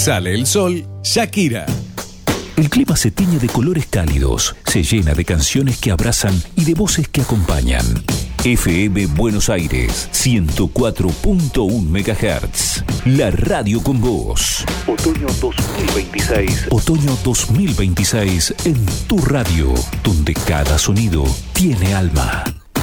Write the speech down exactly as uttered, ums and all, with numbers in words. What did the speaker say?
Sale el sol, Shakira. El clima se tiñe de colores cálidos, se llena de canciones que abrazan y de voces que acompañan. F M Buenos Aires, ciento cuatro punto uno megahertz. La radio con vos. Otoño dos mil veintiséis. Otoño dos mil veintiséis en tu radio, donde cada sonido tiene alma.